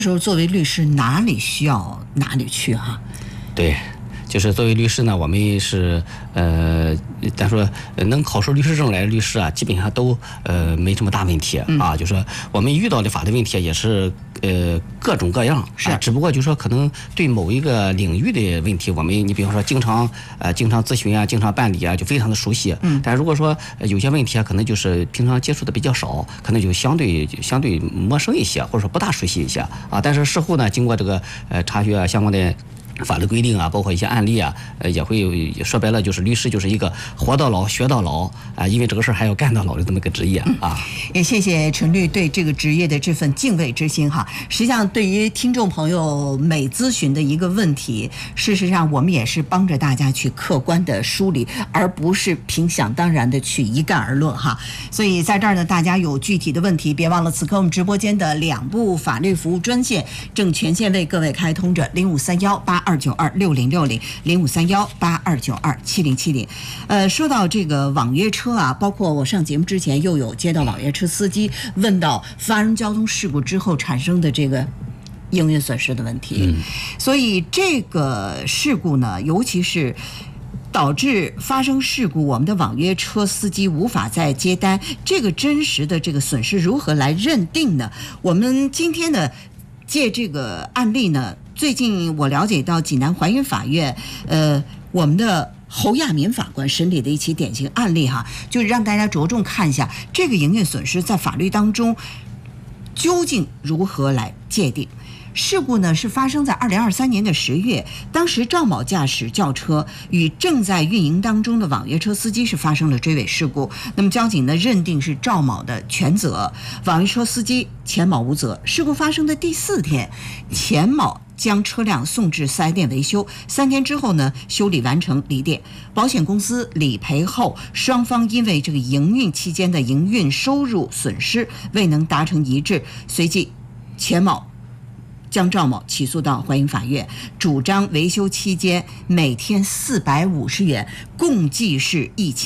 时候作为律师，哪里需要哪里去哈。 对，就是作为律师呢，我们是咱说能考出律师证来的律师啊，基本上都没什么大问题啊。就说我们遇到的法律问题也是各种各样， 是， 只不过就说可能对某一个领域的问题，我们你比方说经常咨询啊，经常办理啊，就非常的熟悉。但如果说有些问题啊，可能就是平常接触的比较少，可能就相对陌生一些，或者说不大熟悉一些啊。但是事后呢，经过这个查询啊相关的法律规定啊，包括一些案例啊，也会说白了就是律师就是一个活到老学到老啊，因为这个事儿还要干到老的这么个职业啊。 也谢谢陈律对这个职业的这份敬畏之心哈。实际上，对于听众朋友每咨询的一个问题，事实上我们也是帮着大家去客观的梳理，而不是凭想当然的去一概而论哈。所以在这儿呢，大家有具体的问题，别忘了此刻我们直播间的2部法律服务专线正全线为各位开通着，053182926060，0531827070。说到这个网约车啊，包括我上节目之前又有接到网约车司机问到发生交通事故之后产生的这个营运损失的问题，所以这个事故呢，尤其是导致发生事故，我们的网约车司机无法再接单，这个真实的这个损失如何来认定呢？我们今天呢，借这个案例呢，最近我了解到济南怀孕法院，我们的侯亚民法官审理的一起典型案例哈，就让大家着重看一下这个营运损失在法律当中究竟如何来界定。事故呢是发生在2023年的10月，当时赵某驾驶轿车与正在运营当中的网约车司机是发生了追尾事故。那么交警呢认定是赵某的全责，网约车司机钱某无责。事故发生的第4天，钱某将车辆送至4S店维修，3天之后呢，修理完成离店。保险公司理赔后，双方因为这个营运期间的营运收入损失未能达成一致，随即钱某将赵某起诉到淮阴法院，主张维修期间每天450元，共计是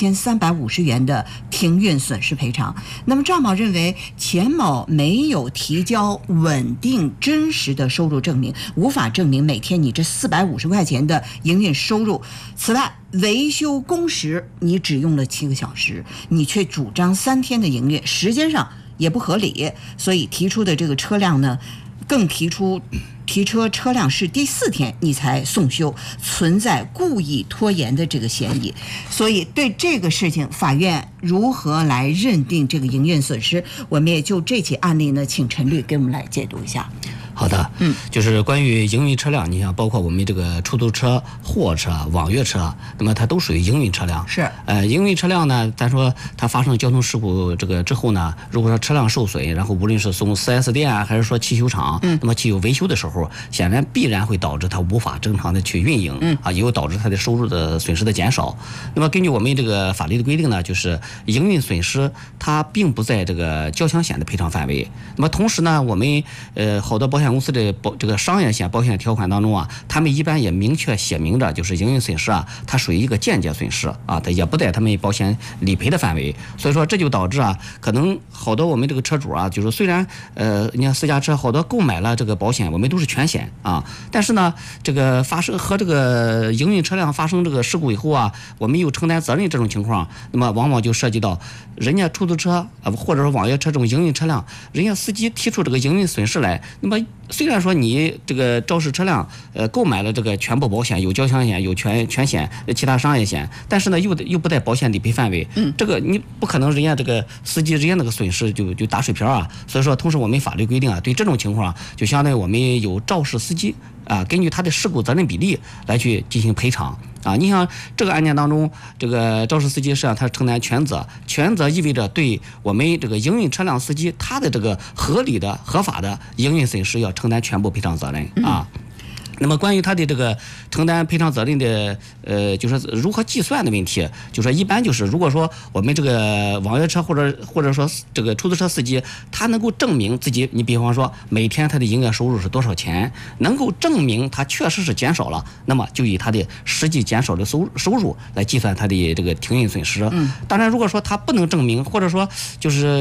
1350元的停运损失赔偿。那么赵某认为钱某没有提交稳定真实的收入证明，无法证明每天你这450块钱的营运收入。此外，维修工时你只用了7个小时，你却主张3天的营运，时间上也不合理，所以提出的这个车辆呢，更提车辆是第4天你才送修，存在故意拖延的这个嫌疑。所以对这个事情，法院如何来认定这个营运损失，我们也就这起案例呢，请陈律给我们来解读一下。 好的，就是关于营运车辆，你像包括我们这个出租车、货车、网约车，那么它都属于营运车辆。 是， 营运车辆呢，咱说它发生交通事故这个之后呢，如果说车辆受损，然后无论是送 4S 店啊，还是说汽修厂，那么汽油维修的时候，显然必然会导致它无法正常的去运营，也有导致它的收入的损失的减少。那么根据我们这个法律的规定呢，就是营运损失它并不在这个交强险的赔偿范围。那么同时呢，我们好多保险公司的这个商业险保险条款当中啊，他们一般也明确写明着，就是营运损失啊，它属于一个间接损失啊，它也不在他们保险理赔的范围。所以说这就导致啊，可能好多我们这个车主啊，就是虽然你看私家车好多购买了这个保险，我们都是全险啊，但是呢，这个发生和这个营运车辆发生这个事故以后啊，我们又承担责任这种情况，那么往往就涉及到人家出租车或者说网约车这种营运车辆，人家司机提出这个营运损失来，那么虽然说你这个肇事车辆购买了这个全部保险，有交强险，有全险，其他商业险，但是呢又不在保险理赔范围，这个你不可能人家这个司机人家那个损失就打水漂啊。所以说，同时我们法律规定啊，对这种情况就相当于我们有肇事司机啊，根据他的事故责任比例来去进行赔偿啊。你像这个案件当中，这个肇事司机实际上他承担全责，全责意味着对我们这个营运车辆司机他的这个合理的合法的营运损失要承担全部赔偿责任啊。那么关于他的这个承担赔偿责任的就是如何计算的问题，就说一般就是如果说我们这个网约车或者说这个出租车司机，他能够证明自己，你比方说每天他的营业收入是多少钱，能够证明他确实是减少了，那么就以他的实际减少的收入来计算他的这个停运损失。当然如果说他不能证明，或者说就是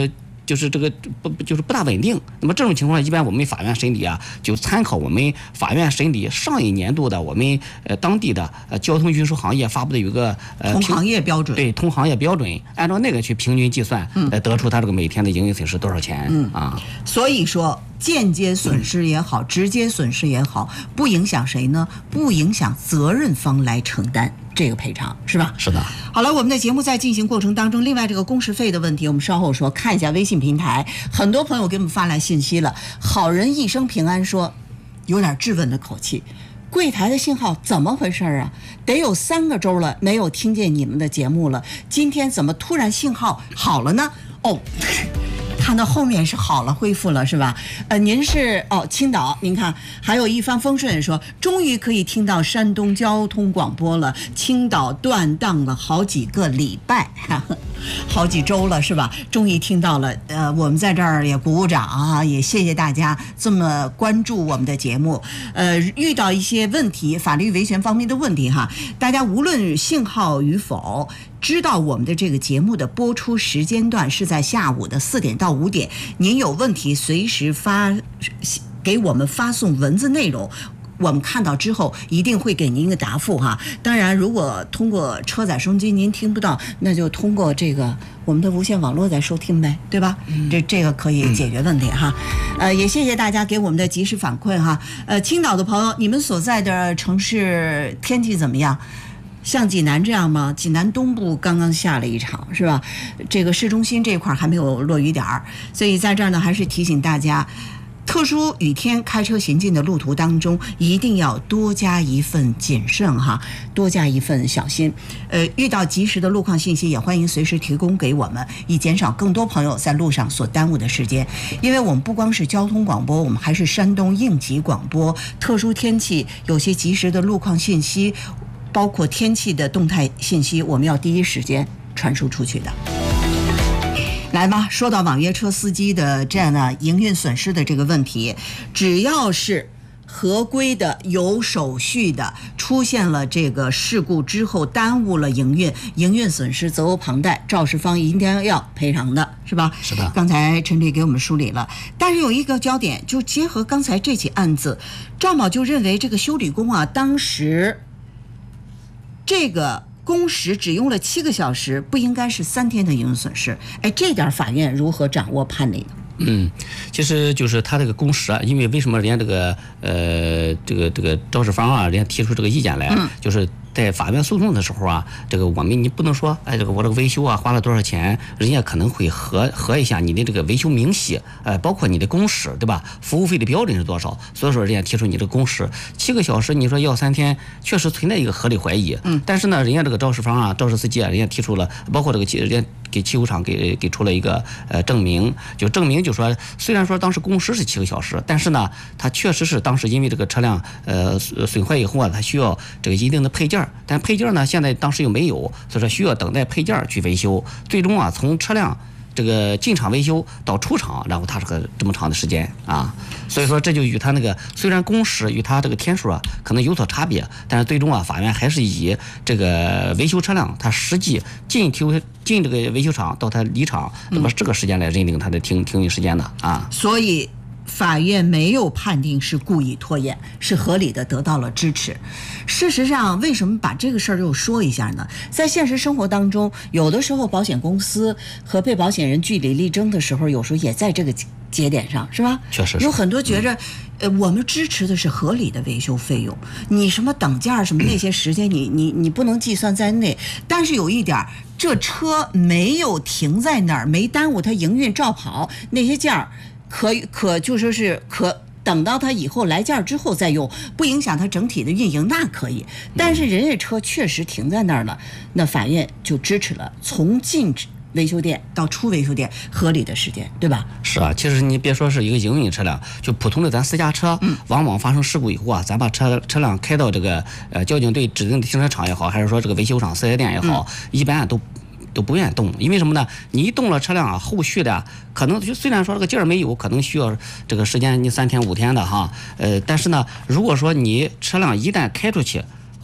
就是这个不大稳定。那么这种情况，一般我们法院审理啊，就参考我们法院审理上一年度的我们当地的交通运输行业发布的有个同行业标准， 对同行业标准，按照那个去平均计算，得出他这个每天的营运损失多少钱啊。 所以说，间接损失也好，直接损失也好，不影响谁呢？不影响责任方来承担这个赔偿，是吧？ 是的。 好了，我们的节目在进行过程当中，另外这个工时费的问题，我们稍后说。看一下微信平台，很多朋友给我们发来信息了。好人一生平安说，有点质问的口气。柜台的信号怎么回事啊？得有3个周了没有听见你们的节目了，今天怎么突然信号好了呢？哦。看到后面是好了，恢复了是吧？您是青岛，您看还有一帆风顺说，终于可以听到山东交通广播了。青岛断档了好几个礼拜，好几周了是吧？终于听到了。我们在这儿也鼓鼓掌啊，也谢谢大家这么关注我们的节目。遇到一些问题，法律维权方面的问题哈，大家无论信号与否，知道我们的这个节目的播出时间段是在下午的4点到5点，您有问题随时给我们发送文字内容，我们看到之后一定会给您一个答复哈。当然，如果通过车载收音机您听不到，那就通过这个我们的无线网络再收听呗，对吧？这个可以解决问题哈。也谢谢大家给我们的及时反馈哈。青岛的朋友，你们所在的城市天气怎么样？像济南这样吗？济南东部刚刚下了一场，是吧？这个市中心这块还没有落雨点儿，所以在这儿呢，还是提醒大家，特殊雨天开车行进的路途当中，一定要多加一份谨慎哈，多加一份小心。遇到及时的路况信息，也欢迎随时提供给我们，以减少更多朋友在路上所耽误的时间。因为我们不光是交通广播，我们还是山东应急广播，特殊天气有些及时的路况信息，包括天气的动态信息，我们要第一时间传输出去的。来吧，说到网约车司机的这样的营运损失的这个问题，只要是合规的、有手续的，出现了这个事故之后耽误了营运损失责无旁贷，肇事方一定要赔偿的，是吧？ 是的。刚才陈律给我们梳理了，但是有一个焦点，就结合刚才这起案子，赵某就认为这个修理工啊，当时这个工时只用了7个小时，不应该是3天的营运损失。这点法院如何掌握判例呢？ 其实就是他这个工时啊，因为为什么人家这个肇事方啊，人家提出这个意见来，就是在法院诉讼的时候啊，这个你不能说，这个我这个维修啊花了多少钱，人家可能会核一下你的这个维修明细，包括你的工时，对吧？服务费的标准是多少？所以说人家提出你这个工时7个小时，你说要3天，确实存在一个合理怀疑。但是呢，人家这个肇事方啊，肇事司机啊，人家提出了，包括这个人家给汽修厂给出了一个证明，就说虽然说当时工时是7个小时，但是呢，他确实是当时因为这个车辆损坏以后啊，他需要这个一定的配件。但配件呢，现在当时又没有，所以说需要等待配件去维修。最终啊，从车辆这个进厂维修到出厂，然后它是个这么长的时间啊，所以说这就与他那个虽然工时与他这个天数啊可能有所差别，但是最终啊，法院还是以这个维修车辆他实际进这个维修厂到他离厂，那么这个时间来认定他的停运时间的啊。 所以法院没有判定是故意拖延，是合理的得到了支持。事实上，为什么把这个事儿又说一下呢？在现实生活当中，有的时候保险公司和被保险人据理力争的时候，有时候也在这个节点上，是吧？ 确实是。 有很多觉着，我们支持的是合理的维修费用，你什么等价什么那些时间，你不能计算在内。但是有一点，这车没有停在那儿，没耽误它营运照跑，那些件儿可就说是可等到他以后来件之后再用，不影响他整体的运营，那可以。但是人家车确实停在那儿了，那法院就支持了从进维修店到出维修店合理的时间，对吧？ 是啊，其实你别说是一个营运车辆，就普通的咱私家车，往往发生事故以后啊，咱把车辆开到这个交警队指定的停车场也好，还是说这个维修厂4S店也好，一般都不愿意动，因为什么呢？你一动了车辆啊，后续的可能就虽然说这个劲儿没有，可能需要这个时间，你3天5天的哈，但是呢，如果说你车辆一旦开出去，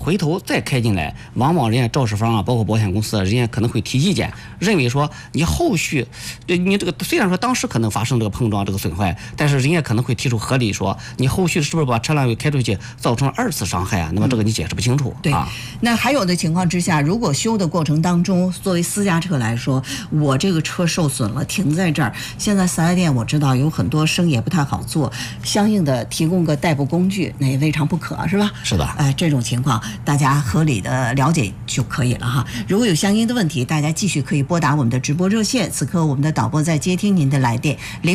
回头再开进来，往往人家肇事方啊，包括保险公司啊，人家可能会提意见，认为说你后续，你这个虽然说当时可能发生这个碰撞这个损坏，但是人家可能会提出合理说，你后续是不是把车辆又开出去，造成2次伤害啊？那么这个你解释不清楚。 对啊。那还有的情况之下，如果修的过程当中，作为私家车来说，我这个车受损了，停在这儿，现在4S店我知道有很多生意也不太好做，相应的提供个代步工具，那也未尝不可，是吧？ 是的。 这种情况大家合理的了解就可以了哈。如果有相应的问题，大家继续可以拨打我们的直播热线，此刻我们的导播在接听您的来电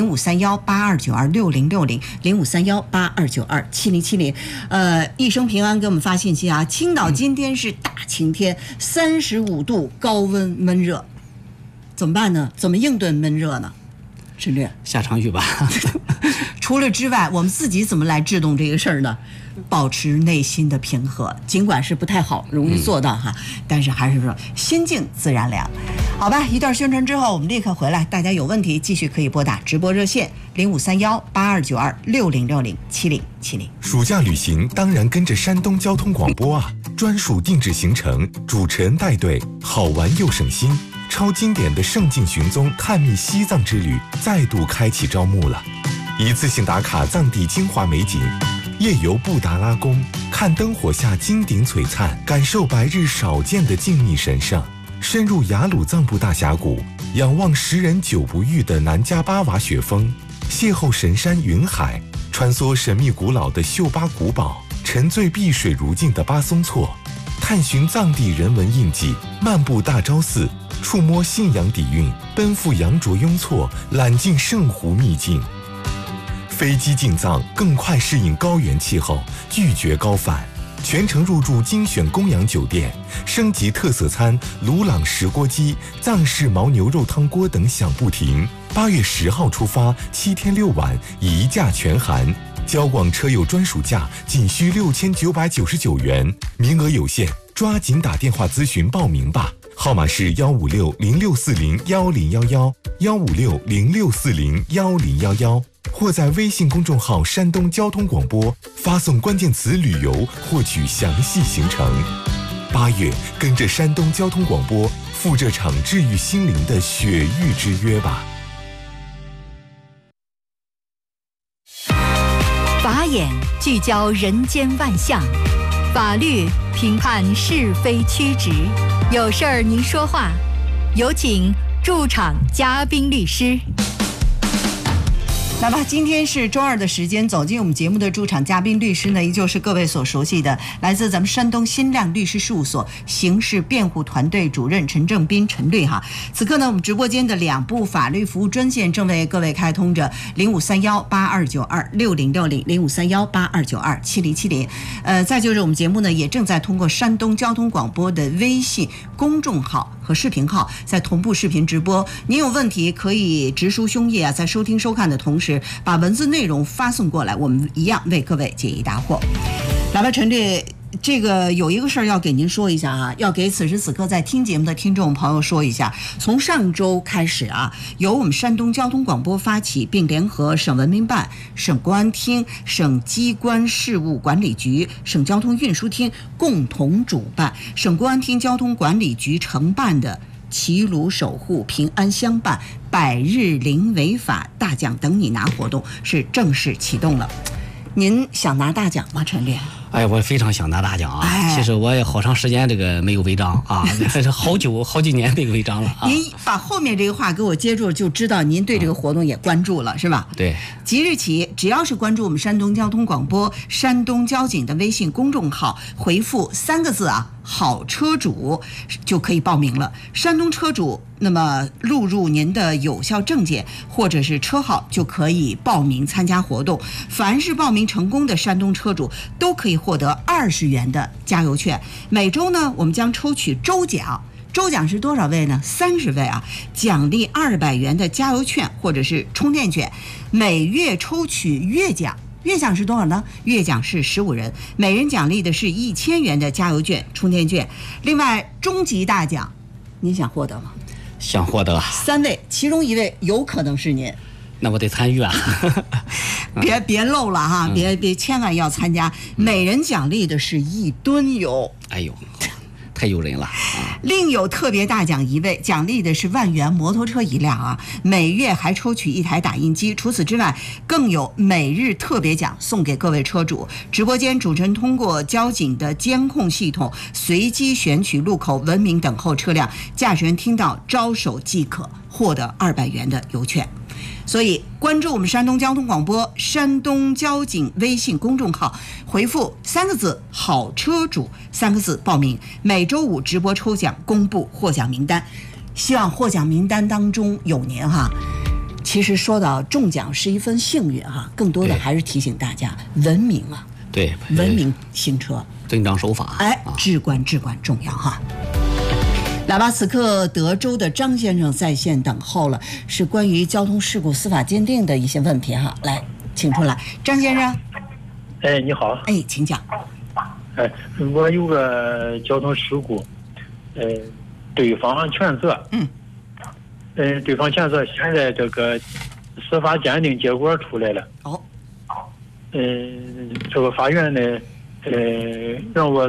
，053182926060，053182927070。一生平安给我们发信息啊，青岛今天是大晴天，35度，高温闷热，怎么办呢？怎么应对闷热呢？陈略， 下场雨吧。 除了之外，我们自己怎么来制动这个事儿呢？保持内心的平和，尽管是不太好容易做到哈，但是还是说心静自然凉。好吧，一段宣传之后我们立刻回来，大家有问题继续可以拨打直播热线0531829260607070。 暑假旅行当然跟着山东交通广播啊，专属定制行程，主持人带队，好玩又省心。超经典的圣境寻踪探秘西藏之旅再度开启招募了，一次性打卡藏地精华美景，夜游布达拉宫，看灯火下金顶璀璨，感受白日少见的静谧神圣，深入雅鲁藏布大峡谷，仰望10人久不遇的南迦巴瓦雪峰，邂逅神山云海，穿梭神秘古老的秀巴古堡，沉醉碧水如镜的巴松措，探寻藏地人文印记，漫步大昭寺，触摸信仰底蕴，奔赴羊卓雍措，揽尽圣湖秘境。飞机进藏，更快适应高原气候，拒绝高反。全程入住精选供养酒店，升级特色餐鲁朗石锅鸡、藏式牦牛肉汤锅等享不停。8月10号出发，7天6晚，一价全含。交广车友专属价仅需6999元，名额有限，抓紧打电话咨询报名吧。号码是15606401011，15606401011，或在微信公众号山东交通广播发送关键词旅游获取详细行程。8月跟着山东交通广播赴这场治愈心灵的雪域之约吧。 法眼聚焦人间万象，法律评判是非曲直，有事儿您说话，有请驻场嘉宾律师。 来吧，今天是周二的时间，走进我们节目的驻场嘉宾律师呢，依旧是各位所熟悉的，来自咱们山东新亮律师事务所刑事辩护团队主任陈正斌陈律哈。此刻呢，我们直播间的2部法律服务专线正为各位开通着，053182926060，053182927070。再就是我们节目呢，也正在通过山东交通广播的微信公众号和视频号在同步视频直播。您有问题可以直抒胸臆啊，在收听收看的同时，把文字内容发送过来，我们一样为各位解疑答惑。来吧，陈律，这个有一个事儿要给您说一下啊，要给此时此刻在听节目的听众朋友说一下。从上周开始啊，由我们山东交通广播发起，并联合省文明办、省公安厅、省机关事务管理局、省交通运输厅共同主办，省公安厅交通管理局承办的齐鲁守护平安相伴100日零违法大奖等你拿活动是正式启动了。您想拿大奖吗，陈律？ 哎，我非常想拿大奖啊！其实我也好长时间这个没有违章啊，还是好几年没有违章了啊。 您把后面这个话给我接住，就知道您对这个活动也关注了，是吧？ 对。 即日起，只要是关注我们山东交通广播、山东交警的微信公众号，回复3个字啊，好车主就可以报名了。山东车主，那么录入您的有效证件或者是车号，就可以报名参加活动。凡是报名成功的山东车主，都可以获得20元的加油券。每周呢，我们将抽取周奖。周奖是多少位呢？30位啊，奖励200元的加油券或者是充电券。每月抽取月奖，月奖是多少呢？月奖是15人，每人奖励的是1000元的加油券、充电券。另外，终极大奖，您想获得吗？ 想获得。 3位，其中1位有可能是您。 那我得参与啊。 别漏了哈，别千万要参加。每人奖励的是1吨油。 哎呦，太诱人了啊！ 另有特别大奖1位，奖励的是万元摩托车1辆啊，每月还抽取1台打印机。除此之外，更有每日特别奖送给各位车主。直播间主持人通过交警的监控系统随机选取路口文明等候车辆，驾驶员听到招手即可获得200元的油券。所以关注我们山东交通广播山东交警微信公众号，回复3个字好车主3个字报名，每周5直播抽奖公布获奖名单。希望获奖名单当中有您哈。其实说到中奖是一份幸运哈，更多的还是提醒大家文明啊， 对， 文明行车， 遵章守法， 至关重要哈。喇叭，此刻德州的张先生在线等候了，是关于交通事故司法鉴定的一些问题哈，来，请出来，张先生。 哎，你好。 哎，请讲。 哎，我有个交通事故，对方全责。对方全责，现在这个司法鉴定结果出来了。 哦。 这个法院呢，让我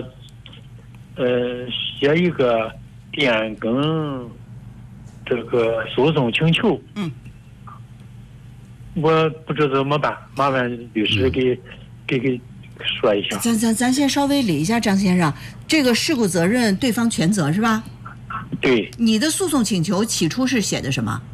写一个变更这个诉讼请求。我不知道怎么办，麻烦律师给说一下。 咱先稍微理一下，张先生，这个事故责任对方全责是吧？ 对。 你的诉讼请求起初是写的什么？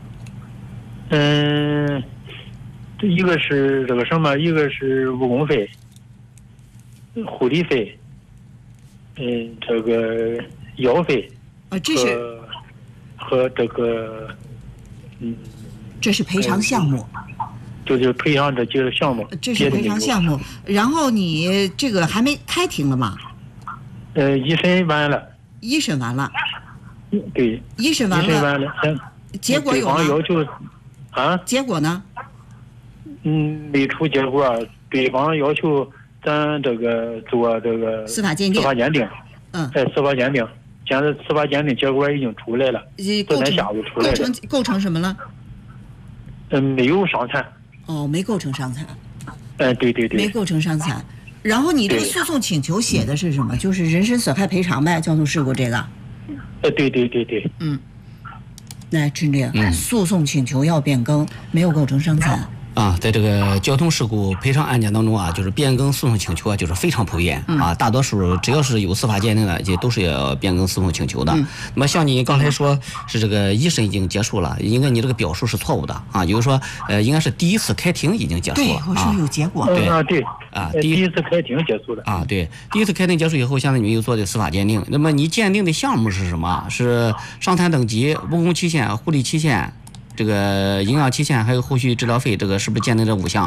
一个是这个什么，一个是误工费、护理费，这个药费。 这是和这个， 这是赔偿项目， 就是赔偿这几个项目。 这是赔偿项目，然后你这个还没开庭了吗？ 一审完了。 一审完了。 对。 一审完了。结果有吗？ 对方要求啊？ 结果呢？ 没出结果，对方要求咱这个做这个司法鉴定。 司法鉴定。司法鉴定。现在司法鉴定结果已经出来了，昨天下午出来了。 构成什么了？ 没有伤残。 哦，没构成伤残。 对。 没构成伤残。然后你这个诉讼请求写的是什么？就是人身损害赔偿呗，交通事故这个。 对。 来，陈丽，诉讼请求要变更，没有构成伤残。 在这个交通事故赔偿案件当中啊，就是变更诉讼请求啊，就是非常普遍啊。大多数只要是有司法鉴定的，也都是要变更诉讼请求的。那么像你刚才说是这个一审已经结束了，应该你这个表述是错误的啊，就是说应该是第一次开庭已经结束了。 对，我说有结果。 对。第一次开庭结束了。 对，第一次开庭结束以后，现在你们又做的司法鉴定。那么你鉴定的项目是什么？是伤残等级、误工期限、护理期限。这个营养期限还有后续治疗费，这个是不是鉴定这5项？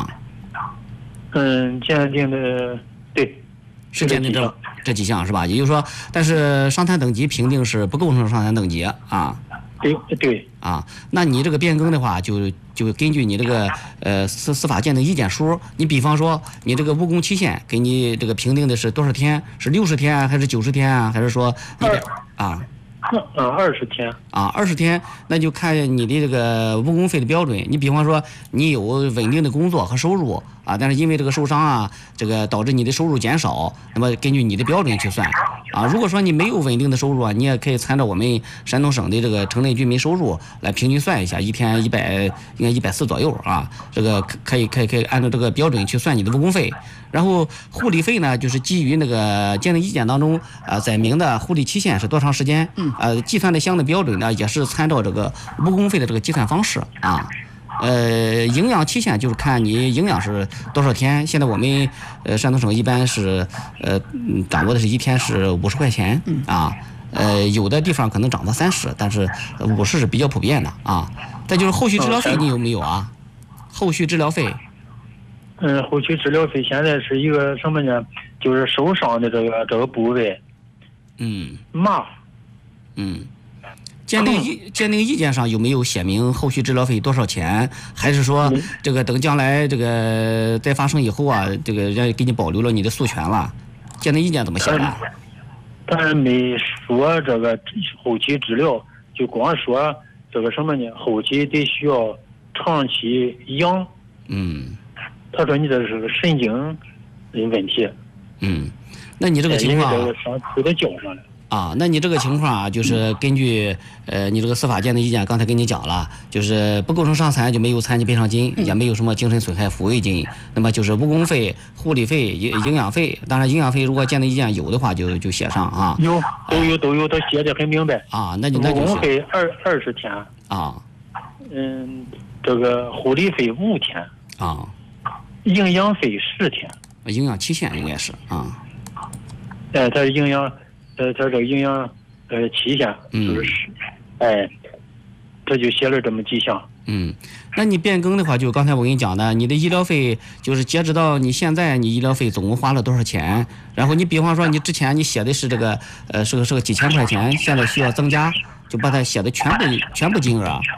鉴定的对， 是鉴定这几项是吧？也就是说，但是伤残等级评定是不构成伤残等级啊。 对。 那你这个变更的话，就根据你这个司法鉴定意见书，你比方说你这个误工期限给你这个评定的是多少天？是60天还是90天啊？还是说 20天 20天，那就看你的这个误工费的标准。你比方说，你有稳定的工作和收入啊，但是因为这个受伤啊，这个导致你的收入减少，那么根据你的标准去算啊。如果说你没有稳定的收入啊，你也可以参照我们山东省的这个城镇居民收入来平均算一下，一天应该140左右啊。这个可以按照这个标准去算你的误工费。然后护理费呢，就是基于那个鉴定意见当中载明的护理期限是多长时间，计算的相应的标准呢，也是参照这个误工费的这个计算方式啊。营养期限就是看你营养是多少天。现在我们山东省一般是掌握的是一天是50块钱啊。有的地方可能涨到30，但是50是比较普遍的啊。再就是后续治疗费你有没有啊？后续治疗费。 后续治疗费现在是一个什么呢？就是受伤的这个部位，麻。 鉴定意见上有没有写明后续治疗费多少钱？还是说这个等将来这个再发生以后啊，这个人家给你保留了你的诉权了？鉴定意见怎么写的？ 但没说这个后期治疗，就光说这个什么呢？后期得需要长期养。 他说你这是个神经问题。 那你这个情况， 因为这个上头都交上了。 那你这个情况啊，就是根据你这个司法鉴定意见，刚才跟你讲了，就是不构成伤残就没有残疾赔偿金，也没有什么精神损害抚慰金，那么就是误工费、护理费、营养费，当然营养费如果鉴定意见有的话就写上啊。 都有，都写的很明白。 那就误工费20天。这个护理费5天。营养费10天。 营养期限应该是它是营养。它这个营养期限就是这就写了这么几项。 那你变更的话，就刚才我跟你讲的，你的医疗费就是截止到你现在，你医疗费总共花了多少钱？然后你比方说你之前你写的是这个是个几千块钱，现在需要增加，就把它写的全部金额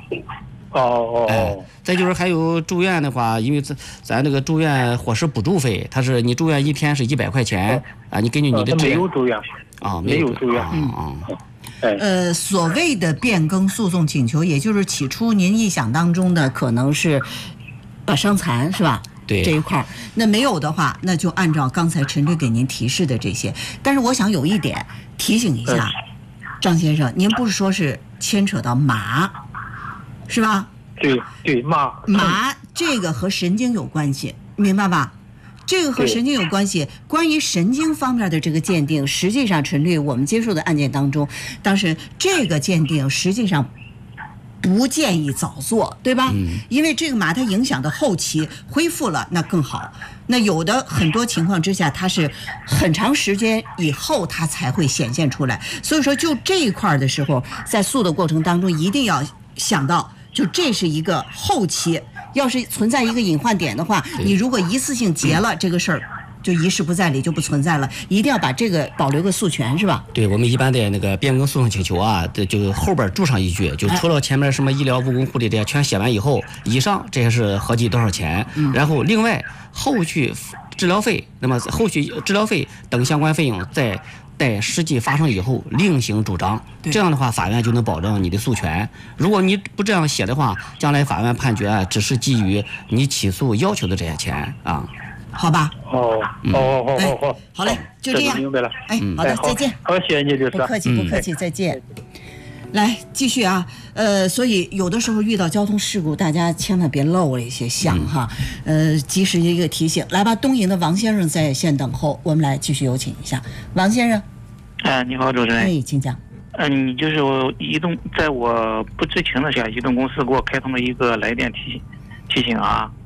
再就是还有住院的话，因为咱这个住院伙食补助费，它是你住院1天是100块钱你根据你的没有住院没有住院所谓的变更诉讼请求，也就是起初您臆想当中的可能是把伤残是吧？ 对这一块，那没有的话，那就按照刚才陈队给您提示的这些。但是我想有一点提醒一下，张先生，您不是说是牵扯到麻，是吧？ 对， 麻这个和神经有关系，明白吧？这个和神经有关系。关于神经方面的这个鉴定，实际上陈律我们接触的案件当中，当时这个鉴定实际上不建议早做，对吧？因为这个麻它影响的后期恢复了，那更好。那有的很多情况之下，它是很长时间以后它才会显现出来。所以说，就这一块的时候，在诉的过程当中，一定要想到，就这是一个后期。要是存在一个隐患点的话，你如果一次性结了这个事儿，就一事不再理，就不存在了。一定要把这个保留个诉权，是吧？ 对，我们一般的那个变更诉讼请求就后边注上一句，就除了前面什么医疗、误工、护理这些全写完以后，以上这些是合计多少钱，然后另外后续治疗费，那么后续治疗费等相关费用待实际发生以后另行主张，这样的话法院就能保证你的诉权。如果你不这样写的话，将来法院判决只是基于你起诉要求的这些钱好吧？好嘞，就这样。 明白了。 好的，再见。 好，谢谢你，律师。 不客气，再见。来继续所以有的时候遇到交通事故，大家千万别漏了一些项及时一个提醒。来吧，东营的王先生在线等候，我们来继续有请一下王先生。 你好，主持人。 请讲。 你就是移动，在我不知情的下，移动公司给我开通了一个来电提醒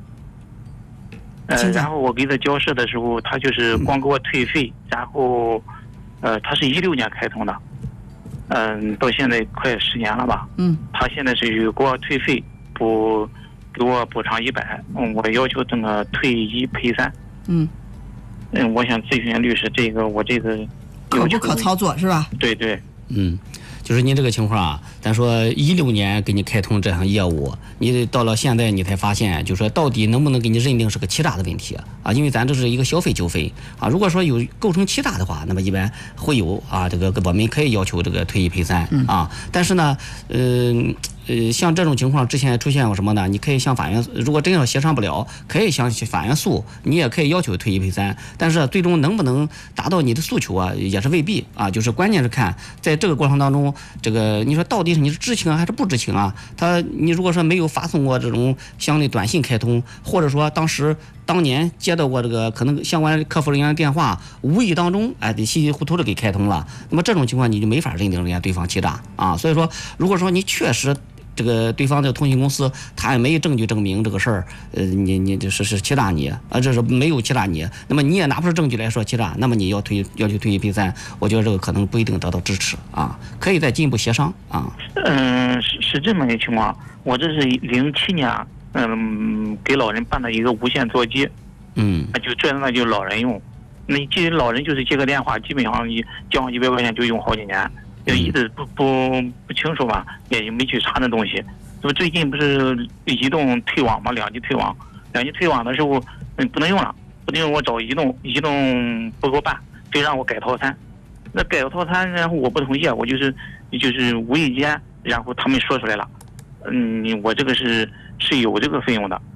然后我给他交涉的时候，他就是光给我退费，然后他是16年开通的。到现在快10年了吧？他现在是给我退费，给我补偿100，我要求这个退1赔3。我想咨询律师，我这个可不可操作是吧？ 对。 就是您这个情况咱说16年给你开通这项业务，你到了现在你才发现，就说到底能不能给你认定是个欺诈的问题因为咱这是一个消费纠纷如果说有构成欺诈的话，那么一般会有这个我们可以要求这个退1赔3但是呢，像这种情况之前出现过什么呢？你可以向法院，如果真要协商不了，可以向法院诉，你也可以要求退1赔3，但是最终能不能达到你的诉求也是未必就是关键是看在这个过程当中，这个你说到底是你是知情还是不知情你如果说没有发送过这种相应的短信开通，或者说当年接到过这个可能相关客服人员的电话，无意当中稀里糊涂的给开通了，那么这种情况你就没法认定人家对方欺诈所以说如果说你确实这个对方的通信公司他也没有证据证明这个事儿你这是欺诈你这是没有欺诈你，那么你也拿不出证据来说欺诈，那么你要求退1赔3，我觉得这个可能不一定得到支持可以再进一步协商是这么一个情况。我这是07年给老人办的一个无线座机就这那就老人用，那你记得老人就是接个电话，基本上你交上100块钱就用好几年，就一直不清楚吧，也没去查那东西。那么最近不是移动退网吗？2G退网的时候不能用了，我找移动不给我办，非让我改套餐。那改套餐，然后我不同意，我就是无意间，然后他们说出来了，我这个是有这个费用的，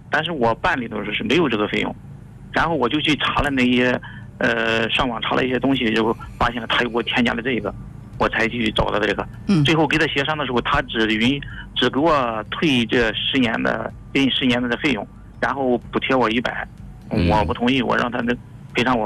但是我办理的时候是没有这个费用，然后我就去查了那些上网查了一些东西，就发现了他又给我添加了这个，我才去找到这个。最后给他协商的时候，他只给我退这10年的10年的费用，然后补贴我100，我不同意，我让他赔偿我